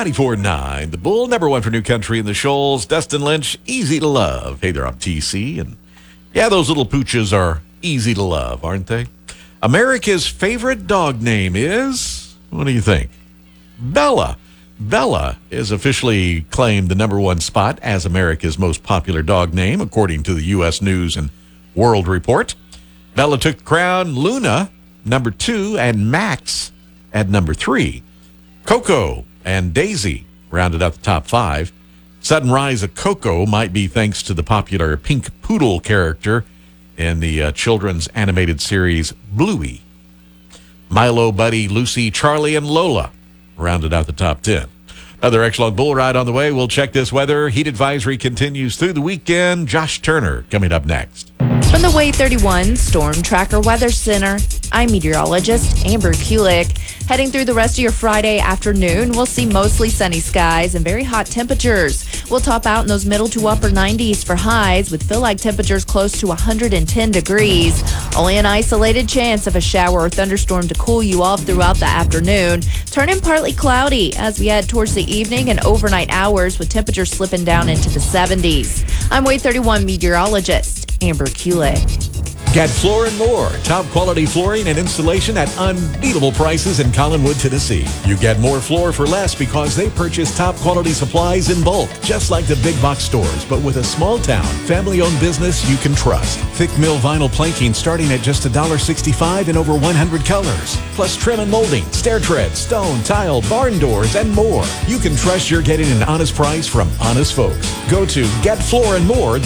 94.9, The Bull, number one for New Country in the Shoals. Dustin Lynch, easy to love. Hey there, I'm TC. And yeah, those little pooches are easy to love, aren't they? America's favorite dog name is, what do you think? Bella. Bella is officially claimed the number one spot as America's most popular dog name, according to the U.S. News and World Report. Bella took the crown, Luna, number 2, and Max at number 3. Coco and Daisy rounded out the top 5. Sudden rise of Coco might be thanks to the popular pink poodle character in the children's animated series Bluey. Milo, Buddy, Lucy, Charlie, and Lola rounded out the top 10. Another excellent bull ride on the way. We'll check this weather. Heat advisory continues through the weekend. Josh Turner coming up next. From the Wave 31 Storm Tracker Weather Center, I'm meteorologist Amber Kulik. Heading through the rest of your Friday afternoon, we'll see mostly sunny skies and very hot temperatures. We'll top out in those middle to upper 90s for highs with feel-like temperatures close to 110 degrees. Only an isolated chance of a shower or thunderstorm to cool you off throughout the afternoon. Turning partly cloudy as we head towards the evening and overnight hours with temperatures slipping down into the 70s. I'm Wave 31 meteorologist Amber Kulik. Get Floor & More, top quality flooring and installation at unbeatable prices in Collinwood, Tennessee. You get more floor for less because they purchase top quality supplies in bulk, just like the big box stores, but with a small town, family-owned business you can trust. Thick mill vinyl planking starting at just $1.65 in over 100 colors. Plus trim and molding, stair treads, stone, tile, barn doors, and more. You can trust you're getting an honest price from honest folks. Go to getfloorandmore.com.